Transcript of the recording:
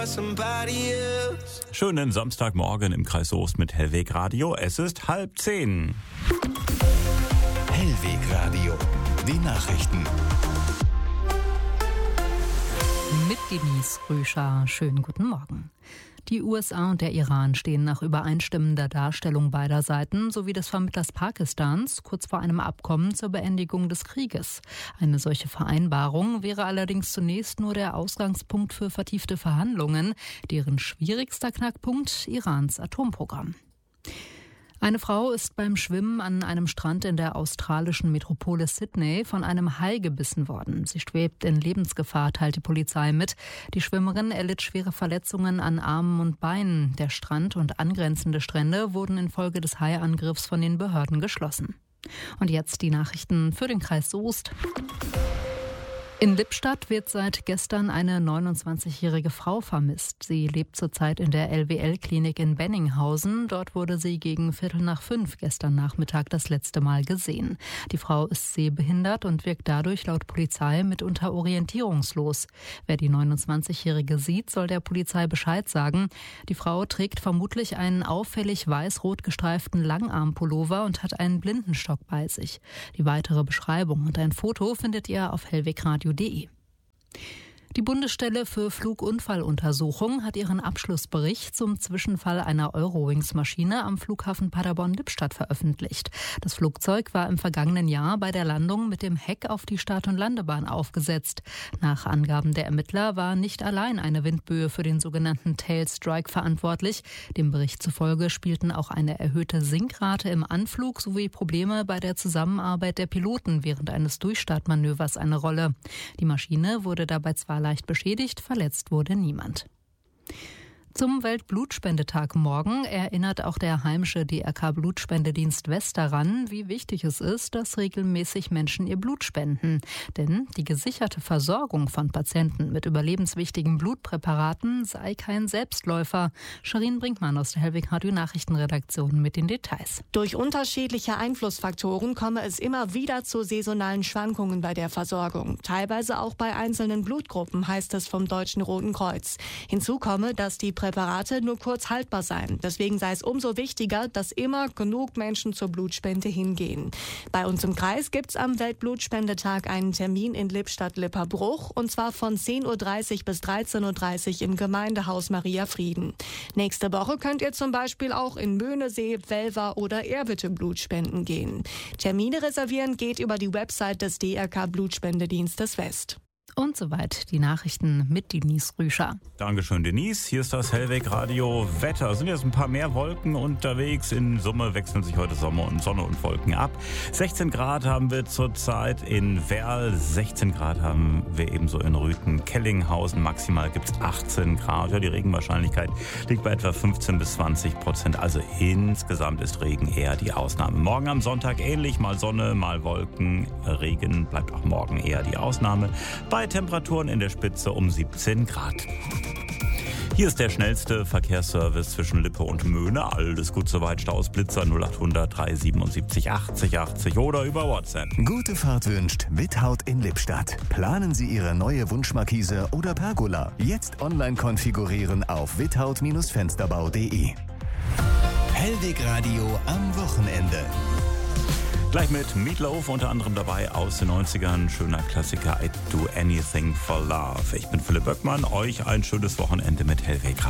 Schönen Samstagmorgen im Kreis Soest mit Hellweg Radio. Es ist 9:30. Hellweg Radio, die Nachrichten. Mit Denise Rüscher. Schönen guten Morgen. Die USA und der Iran stehen nach übereinstimmender Darstellung beider Seiten sowie des Vermittlers Pakistans kurz vor einem Abkommen zur Beendigung des Krieges. Eine solche Vereinbarung wäre allerdings zunächst nur der Ausgangspunkt für vertiefte Verhandlungen, deren schwierigster Knackpunkt Irans Atomprogramm. Eine Frau ist beim Schwimmen an einem Strand in der australischen Metropole Sydney von einem Hai gebissen worden. Sie schwebt in Lebensgefahr, teilt die Polizei mit. Die Schwimmerin erlitt schwere Verletzungen an Armen und Beinen. Der Strand und angrenzende Strände wurden infolge des Haiangriffs von den Behörden geschlossen. Und jetzt die Nachrichten für den Kreis Soest. In Lippstadt wird seit gestern eine 29-jährige Frau vermisst. Sie lebt zurzeit in der LWL-Klinik in Benninghausen. Dort wurde sie gegen 4:45 gestern Nachmittag das letzte Mal gesehen. Die Frau ist sehbehindert und wirkt dadurch laut Polizei mitunter orientierungslos. Wer die 29-jährige sieht, soll der Polizei Bescheid sagen. Die Frau trägt vermutlich einen auffällig weiß-rot gestreiften Langarmpullover und hat einen Blindenstock bei sich. Die weitere Beschreibung und ein Foto findet ihr auf hellwegradio.de. Die Bundesstelle für Flugunfalluntersuchung hat ihren Abschlussbericht zum Zwischenfall einer Eurowings-Maschine am Flughafen Paderborn-Lippstadt veröffentlicht. Das Flugzeug war im vergangenen Jahr bei der Landung mit dem Heck auf die Start- und Landebahn aufgesetzt. Nach Angaben der Ermittler war nicht allein eine Windböe für den sogenannten Tail Strike verantwortlich. Dem Bericht zufolge spielten auch eine erhöhte Sinkrate im Anflug sowie Probleme bei der Zusammenarbeit der Piloten während eines Durchstartmanövers eine Rolle. Die Maschine wurde dabei zwar leicht beschädigt, verletzt wurde niemand. Zum Weltblutspendetag morgen erinnert auch der heimische DRK-Blutspendedienst West daran, wie wichtig es ist, dass regelmäßig Menschen ihr Blut spenden. Denn die gesicherte Versorgung von Patienten mit überlebenswichtigen Blutpräparaten sei kein Selbstläufer. Sherin Brinkmann aus der Hellweg Radio Nachrichtenredaktion mit den Details. Durch unterschiedliche Einflussfaktoren komme es immer wieder zu saisonalen Schwankungen bei der Versorgung. Teilweise auch bei einzelnen Blutgruppen, heißt es vom Deutschen Roten Kreuz. Hinzu komme, dass die Präparate nur kurz haltbar seien. Deswegen sei es umso wichtiger, dass immer genug Menschen zur Blutspende hingehen. Bei uns im Kreis gibt es am Weltblutspendetag einen Termin in Lippstadt-Lipperbruch und zwar von 10:30 Uhr bis 13:30 Uhr im Gemeindehaus Maria Frieden. Nächste Woche könnt ihr zum Beispiel auch in Möhnesee, Welver oder Erwitte Blut spenden gehen. Termine reservieren geht über die Website des DRK Blutspendedienstes West. Und soweit die Nachrichten mit Denise Rüscher. Dankeschön, Denise. Hier ist das Hellweg Radio Wetter. Es sind jetzt ein paar mehr Wolken unterwegs. In Summe wechseln sich heute Sonne und Wolken ab. 16 Grad haben wir zurzeit in Werl. 16 Grad haben wir ebenso in Rüthen, Kellinghausen. Maximal gibt es 18 Grad. Ja, die Regenwahrscheinlichkeit liegt bei etwa 15-20%. Also insgesamt ist Regen eher die Ausnahme. Morgen am Sonntag ähnlich. Mal Sonne, mal Wolken. Regen bleibt auch morgen eher die Ausnahme. Bei Temperaturen in der Spitze um 17 Grad. Hier ist der schnellste Verkehrsservice zwischen Lippe und Möhne. Alles gut soweit. Staus Blitzer 0800 377 80 80 oder über WhatsApp. Gute Fahrt wünscht Without in Lippstadt. Planen Sie Ihre neue Wunschmarkise oder Pergola. Jetzt online konfigurieren auf without-fensterbau.de. Hellweg Radio am Wochenende. Gleich mit Meatloaf unter anderem dabei aus den 90ern. Schöner Klassiker, I'd Do Anything for Love. Ich bin Philipp Böckmann. Euch ein schönes Wochenende mit Hellweg Radio.